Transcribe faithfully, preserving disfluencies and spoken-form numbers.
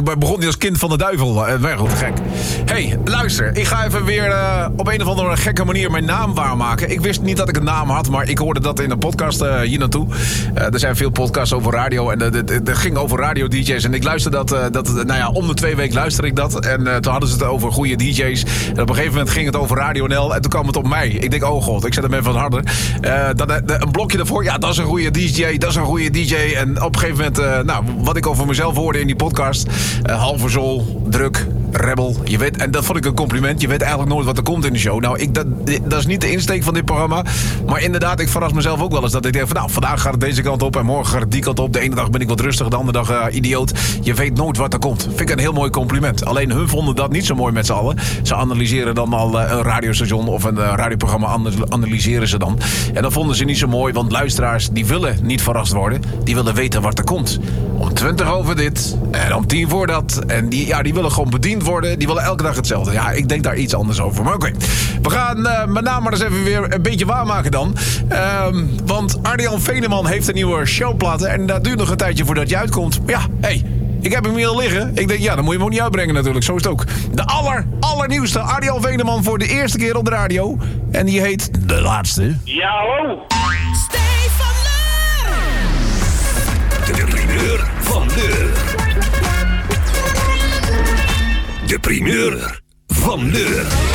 begon hij als kind van de duivel. Uh, Wel gek. Hey, luister. Ik ga even weer uh, op een of andere gekke manier mijn naam waarmaken. Ik wist niet dat ik een naam had, maar ik hoorde dat in een podcast uh, hier naartoe. Uh, er zijn veel podcasts over radio en het uh, ging over radio-D J's. En ik luister dat, uh, dat, nou ja, om de twee weken luister ik dat. En uh, toen hadden ze het over goede D J's. En op een gegeven moment ging het over Radio N L. En toen kwam het op mij. Ik denk, oh god, ik zet hem even wat harder. Uh, dan, uh, een blokje daarvoor, ja, dat is een goede D J, dat is een goede D J. En op een gegeven moment, uh, nou, wat ik over mezelf hoorde in die podcast. Uh, halve zool, druk, rebel. Je weet, en dat vond ik een compliment. Je weet eigenlijk nooit wat er komt in de show. Nou, ik, dat, dat is niet de insteek van dit programma. Maar inderdaad, ik verras mezelf ook wel eens. Dat ik denk van, nou, vandaag gaat het deze kant op en morgen gaat het die kant op. De ene dag ben ik wat rustig, de andere dag uh, idioot. Je weet nooit wat er komt. Vind ik een heel mooi compliment. Alleen hun vonden dat niet zo mooi met z'n allen. Ze analyseren dan al uh, een radiostation of een uh, radioprogramma analyseren ze dan. En dat vonden ze niet zo mooi, want luisteraars die willen niet verrast worden. Die willen weten wat er komt. Om twintig over dit en om tien voor dat. En die, ja, die willen gewoon bediend worden. Die willen elke dag hetzelfde. Ja, ik denk daar iets anders over. Maar oké, okay. We gaan uh, mijn naam maar eens even weer een beetje waarmaken dan. Um, want Arjan Veneman heeft een nieuwe showplaat. En dat duurt nog een tijdje voordat je uitkomt. Maar ja, hé. Hey, ik heb hem hier al liggen. Ik denk, ja, dan moet je hem ook niet uitbrengen natuurlijk. Zo is het ook. De aller, allernieuwste Arjan Veneman voor de eerste keer op de radio. En die heet De Laatste. Ja, hallo. Stefan Leur. De primeur van Leur. De primeur van Leur.